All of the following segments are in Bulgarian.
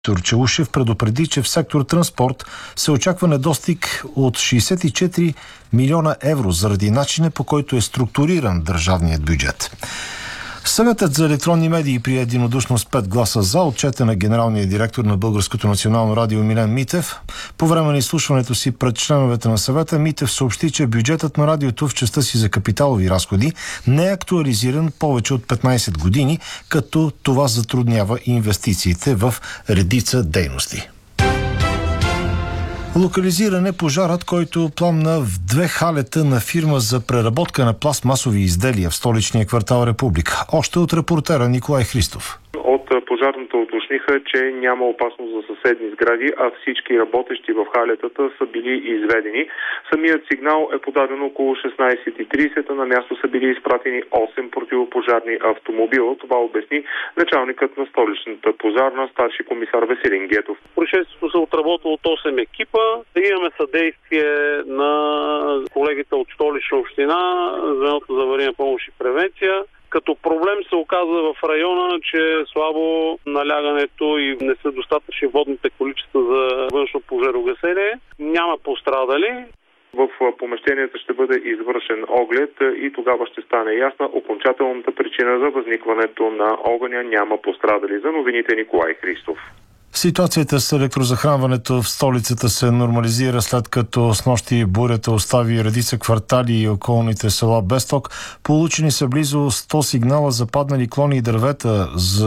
Челушев предупреди, че в сектор транспорт се очаква недостиг от 64 милиона евро заради начина, по който е структуриран държавният бюджет. Съветът за електронни медии прие единодушно с 5 гласа за отчета на генералния директор на Българското национално радио Милен Митев. По време на изслушването си пред членовете на съвета Митев съобщи, че бюджетът на радиото в частта си за капиталови разходи не е актуализиран повече от 15 години, като това затруднява инвестициите в редица дейности. Локализиран е пожарът, който пламна в 2 халета на фирма за преработка на пластмасови изделия в столичния квартал Република. Още от репортера Николай Христов. От пожарната уточниха, че няма опасност за съседни сгради, а всички работещи в халетата са били изведени. Самият сигнал е подаден около 16:30, а на място са били изпратени 8 противопожарни автомобила. Това обясни началникът на столичната пожарна, старши комисар Веселин Гетов. Происшествието се отработва от 8 екипа. Имаме съдействие на колегите от Столична община, звеното за аварийна помощ и превенция. Като проблем се оказа в района, че е слабо налягането и не са достатъчни водните количества за външно пожарогасение. Няма пострадали. В помещенията ще бъде извършен оглед и тогава ще стане ясна окончателната причина за възникването на огъня. Няма пострадали. За новините Николай Христов. Ситуацията с електрозахранването в столицата се нормализира, след като снощи бурята остави редица квартали и околните села без ток. Получени са близо 100 сигнала за паднали клони и дървета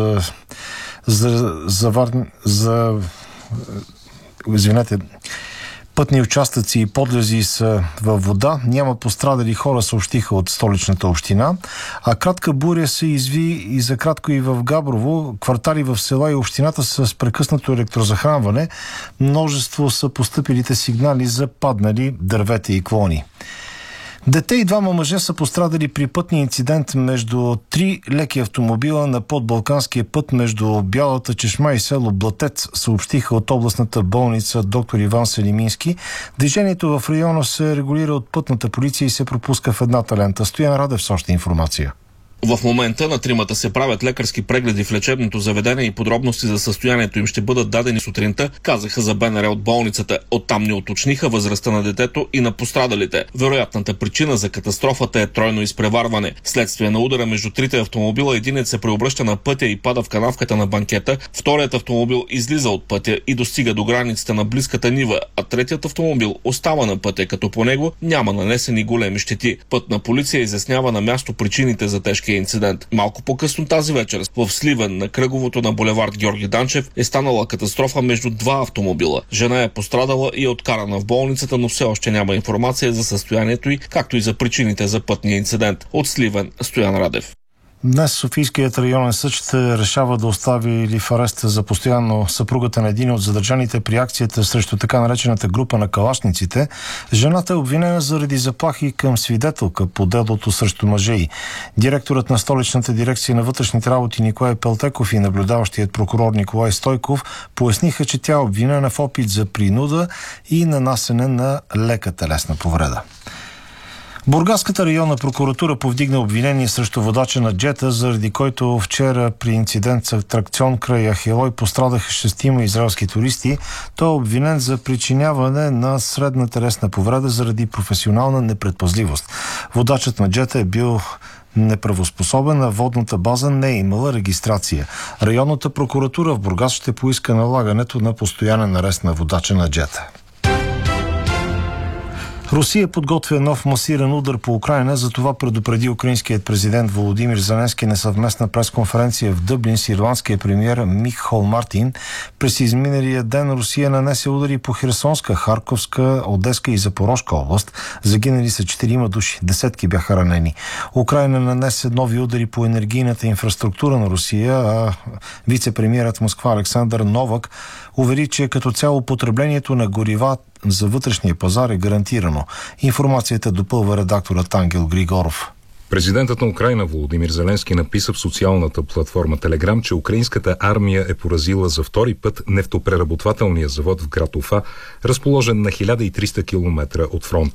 пътни участъци и подлези са във вода. Няма пострадали хора, съобщиха от столичната община. А кратка буря се изви и за кратко и в Габрово. Квартали в села и общината са с прекъснато електрозахранване. Множество са постъпилите сигнали за паднали дървета и клони. Дете и 2 мъже са пострадали при пътния инцидент между 3 леки автомобила на подбалканския път между Бялата чешма и село Блатец, съобщиха от областната болница доктор Иван Селимински. Движението в района се регулира от пътната полиция и се пропуска в едната лента. Стоян Радев с още информация. В момента на тримата се правят лекарски прегледи в лечебното заведение и подробности за състоянието им ще бъдат дадени сутринта, казаха за БНР от болницата. Оттам не уточниха възрастта на детето и на пострадалите. Вероятната причина за катастрофата е тройно изпреварване. Следствие на удара между трите автомобила, единец се преобръща на пътя и пада в канавката на банкета, вторият автомобил излиза от пътя и достига до границите на близката нива, а третият автомобил остава на пътя, като по него няма нанесени големи щети. Пътна полиция изяснява на място причините за тежкия инцидент. Малко по-късно тази вечер в Сливен на кръговото на булевард Георги Данчев е станала катастрофа между 2 автомобила. Жена е пострадала и е откарана в болницата, но все още няма информация за състоянието й, както и за причините за пътния инцидент. От Сливен, Стоян Радев. Днес Софийският районен съд ще решава да остави ли в ареста за постоянно съпругата на един от задържаните при акцията срещу така наречената група на калашниците. Жената е обвинена заради заплахи към свидетелка по делото срещу мъжа й. Директорът на столичната дирекция на вътрешните работи Николай Пелтеков и наблюдаващият прокурор Николай Стойков поясниха, че тя е обвинена в опит за принуда и нанасене на лека телесна повреда. Бургаската районна прокуратура повдигна обвинение срещу водача на джета, заради който вчера при инцидент с атракцион край Ахелой пострадаха 6 израелски туристи. Той е обвинен за причиняване на средна телесна повреда заради професионална непредпазливост. Водачът на джета е бил неправоспособен, а водната база не е имала регистрация. Районната прокуратура в Бургас ще поиска налагането на постоянен арест на водача на джета. Русия подготвя нов масиран удар по Украйна, за това предупреди украинският президент Володимир Зеленски на съвместна пресконференция в Дъблин с ирландския премиер Михол Мартин. През изминалия ден Русия нанесе удари по Херсонска, Харковска, Одеска и Запорожка област. Загинали са 4 души, десетки бяха ранени. Украйна нанесе нови удари по енергийната инфраструктура на Русия, а вице-премиерът в Москва Александър Новак увери, че като цяло потреблението на горива за вътрешния пазар е гарантирано. Информацията допълва редакторът Ангел Григоров. Президентът на Украйна Володимир Зеленски написа в социалната платформа Телеграм, че украинската армия е поразила за втори път нефтопреработвателния завод в град Уфа, разположен на 1300 км от фронта.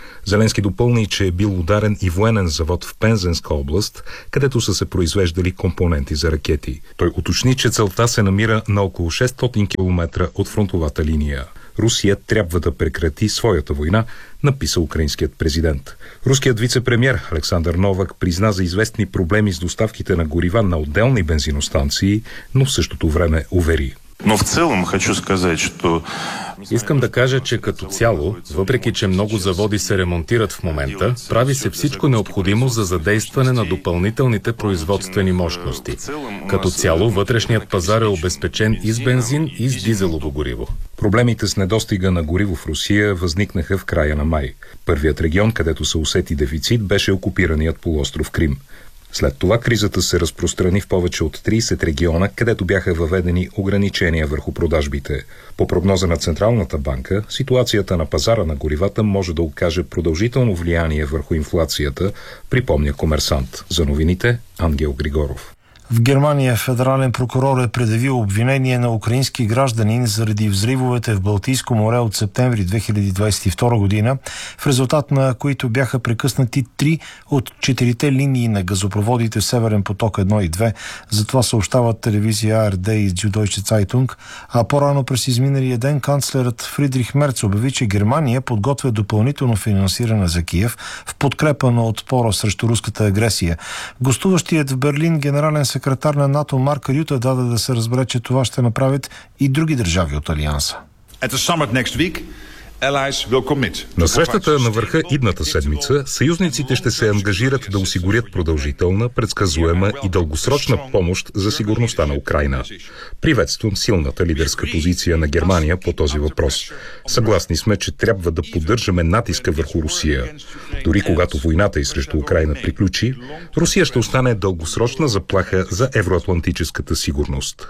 Зеленски допълни, че е бил ударен и военен завод в Пензенска област, където са се произвеждали компоненти за ракети. Той уточни, че целта се намира на около 600 км от фронтовата линия. Русия трябва да прекрати своята война, написа украинският президент. Руският вице-премиер Александър Новак призна за известни проблеми с доставките на горива на отделни бензиностанции, но в същото време увери. Но в целом хочу сказать, что... Искам да кажа, че като цяло, въпреки че много заводи се ремонтират в момента, прави се всичко необходимо за задействане на допълнителните производствени мощности. Като цяло, вътрешният пазар е обезпечен и с бензин, и с дизелово гориво. Проблемите с недостига на гориво в Русия възникнаха в края на май. Първият регион, където се усети дефицит, беше окупираният полуостров Крим. След това кризата се разпространи в повече от 30 региона, където бяха въведени ограничения върху продажбите. По прогноза на Централната банка, ситуацията на пазара на горивата може да окаже продължително влияние върху инфлацията, припомня Комерсант. За новините Ангел Григоров. В Германия федерален прокурор е предявил обвинение на украински гражданин заради взривовете в Балтийско море от септември 2022 година, в резултат на които бяха прекъснати 3 от 4-те линии на газопроводите Северен поток 1 и 2. За това съобщават телевизия ARD и Süddeutsche Zeitung. А по-рано през изминалия ден канцлерът Фридрих Мерц обяви, че Германия подготвя допълнително финансиране за Киев в подкрепа на отпора срещу руската агресия. Гостуващият в Берлин генерален секретар на НАТО Марк Рюте даде да се разбере, че това ще направят и други държави от Алианса. На срещата на върха идната седмица съюзниците ще се ангажират да осигурят продължителна, предсказуема и дългосрочна помощ за сигурността на Украйна. Приветствам силната лидерска позиция на Германия по този въпрос. Съгласни сме, че трябва да поддържаме натиска върху Русия. Дори когато войната и срещу Украйна приключи, Русия ще остане дългосрочна заплаха за евроатлантическата сигурност.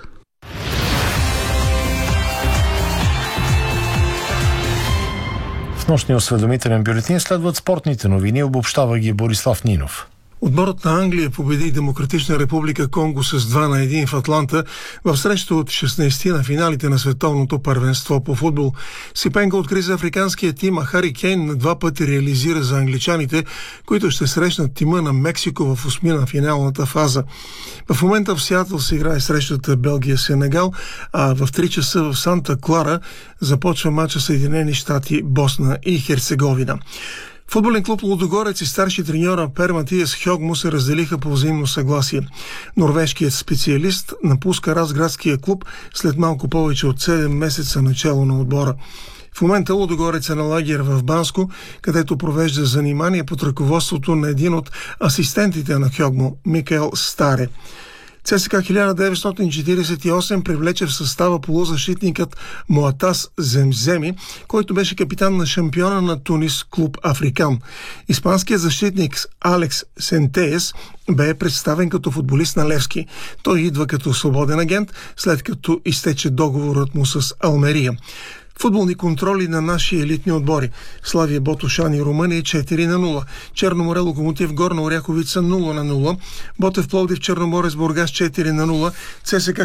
В нощния осведомителен бюлетин следват спортните новини, обобщава ги Борислав Нинов. Отборът на Англия победи Демократична република Конго с 2-1 в Атланта в среща от 16 на финалите на световното първенство по футбол. Сипенко откри за африканския тим, а Хари Кейн на 2 пъти реализира за англичаните, които ще срещнат тима на Мексико в осми на финалната фаза. В момента в Сиатъл се играе срещата Белгия-Сенегал, а в 3 часа в Санта Клара започва мача Съединени щати, Босна и Херцеговина. Футболен клуб Лудогорец и старши треньора Пер Матиас Хьогмо се разделиха по взаимно съгласие. Норвежкият специалист напуска Разградския клуб след малко повече от 7 месеца начало на отбора. В момента Лудогорец е на лагер в Банско, където провежда занимания под ръководството на един от асистентите на Хьогмо, Микаел Старе. ЦСКА 1948 привлече в състава полузащитникът Моатас Земземи, който беше капитан на шампиона на Тунис клуб Африкан. Испанският защитник Алекс Сентеес бе представен като футболист на Левски. Той идва като свободен агент, след като изтече договорът му с Алмерия. Футболни контроли на наши елитни отбори. Славия Ботошан и Румъния 4-0. Черноморе Локомотив Горна Оряховица 0-0. Ботев Пловдив Черноморец Бургас 4-0. ЦСКА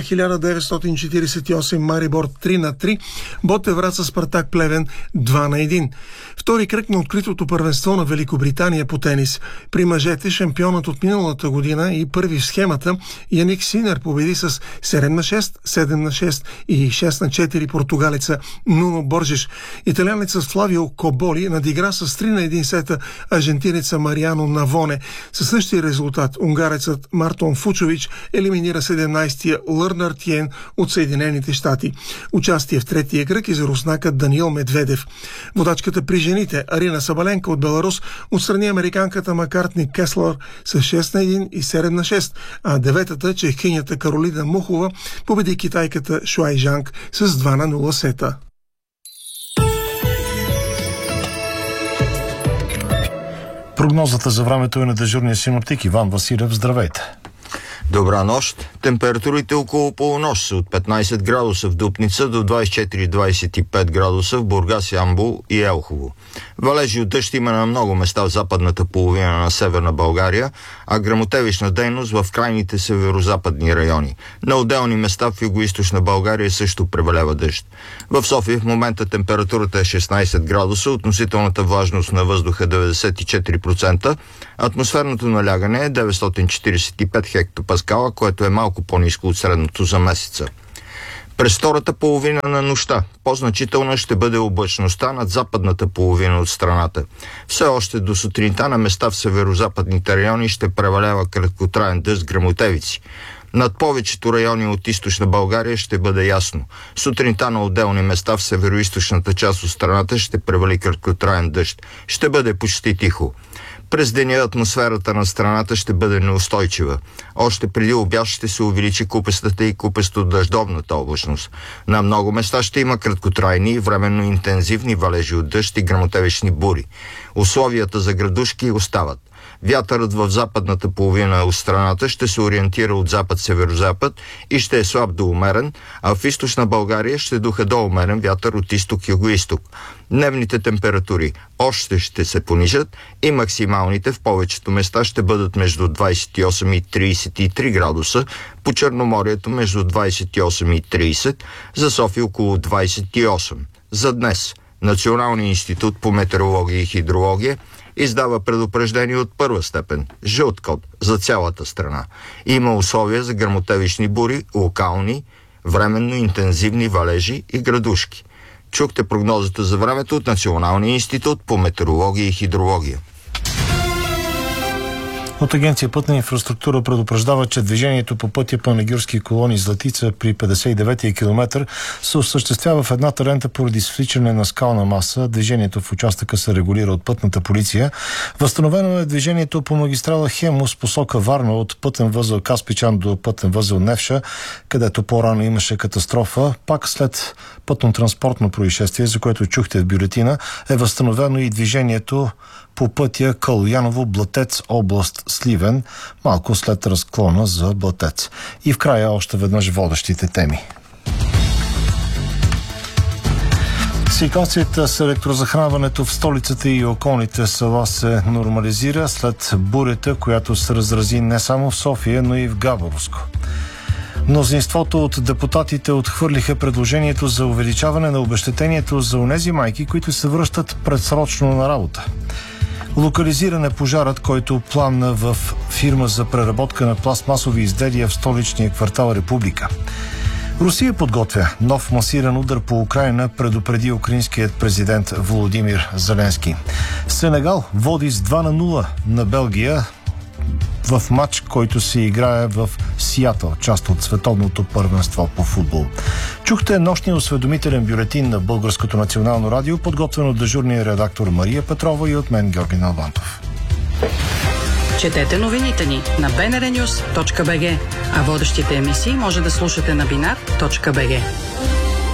1948 Марибор 3-3. Ботев Враца Спартак Плевен 2-1. Втори кръг на откритото първенство на Великобритания по тенис. При мъжете шампионът от миналата година и първи в схемата Яник Синер победи с 7-6, 7-6 и 6-4 португалеца Нуно Боржеш. Италианецът Флавио Коболи надигра с 3-1 сета аржентинеца Мариано Навоне. Със същия резултат унгарецът Мартон Фучович елиминира 17-тия Лърнар Тиен от Съединените щати. Участие в третия кръг и за руснакът Даниил Медведев. Водачката при жените Арина Сабаленка от Беларус отстрани американката Маккартни Кеслър с 6-1 и 7-6, а деветата чехинята Каролина Мухова победи китайката Шуай Жанг с 2-0 сета. Прогнозата за времето е на дежурния синоптик Иван Василев. Здравейте! Добра нощ. Температурите около полунощ са от 15 градуса в Дупница до 24-25 градуса в Бургас, Ямбол и Елхово. Валежи от дъжд има на много места в западната половина на Северна България, а гръмотевична дейност в крайните северо-западни райони. На отделни места в югоизточна България също превалява дъжд. В София в момента температурата е 16 градуса, относителната влажност на въздуха 94%, атмосферното налягане е 945 хектопаскала, което е малко по-ниско от средното за месеца. През втората половина на нощта по-значителна ще бъде облачността над западната половина от страната. Все още до сутринта на места в северо-западните райони ще превалява краткотраен дъжд гръмотевици. Над повечето райони от източна България ще бъде ясно. Сутринта на отделни места в северо-източната част от страната ще превали краткотраен дъжд. Ще бъде почти тихо. През деня атмосферата на страната ще бъде неустойчива. Още преди обяд ще се увеличи купестата и купесто-дъждовната облачност. На много места ще има краткотрайни и временно интензивни валежи от дъжд и гръмотевични бури. Условията за градушки остават. Вятърът в западната половина от страната ще се ориентира от запад-северозапад и ще е слаб до умерен, а в източна България ще духа до умерен вятър от изток-югоизток. Дневните температури още ще се понижат и максималните в повечето места ще бъдат между 28 и 33 градуса, по Черноморието между 28 и 30, за София около 28. За днес Националният институт по метеорология и хидрология издава предупреждение от първа степен, жълт код за цялата страна. Има условия за гръмотевични бури, локални, временно интензивни валежи и градушки. Чухте прогнозата за времето от Националния институт по метеорология и хидрология. От Агенция Пътна инфраструктура предупреждава, че движението по пътя Панагюрски колони Златица при 59-я километър се осъществява в едната лента поради свличане на скална маса. Движението в участъка се регулира от пътната полиция. Възстановено е движението по магистрала Хемус посока Варна от пътен възел Каспичан до пътен възел Невша, където по-рано имаше катастрофа. Пак след пътно-транспортно происшествие, за което чухте в бюлетина, е възстановено и движението по пътя Калояново-Блатец, област Сливен, малко след разклона за Блатец. И в края още веднъж водещите теми. Ситуацията с електрозахранването в столицата и околните села се нормализира след бурята, която се разрази не само в София, но и в Габровско. Мнозинството от депутатите отхвърлиха предложението за увеличаване на обезщетението за онези майки, които се връщат предсрочно на работа. Локализиран е пожарът, който пламна в фирма за преработка на пластмасови изделия в столичния квартал Република. Русия подготвя нов масиран удар по Украйна, предупреди украинският президент Володимир Зеленски. Сенегал води с 2-0 на Белгия в матч, който се играе в Сиатъл, част от световното първенство по футбол. Чухте нощния осведомителен бюлетин на Българското национално радио, подготвен от дежурния редактор Мария Петрова и от мен Георги Налбантов. Четете новините ни на bnrnews.bg, а водещите емисии може да слушате на binar.bg.